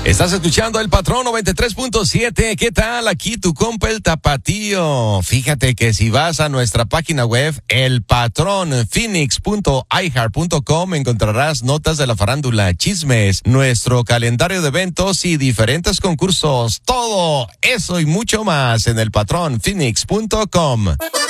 Estás escuchando El Patrón 93.7. ¿Qué tal? Aquí tu compa el Tapatío. Fíjate que si vas a nuestra página web, elpatronphoenix.iheart.com, encontrarás notas de la farándula, chismes, nuestro calendario de eventos y diferentes concursos. Todo eso y mucho más en elpatronphoenix.com.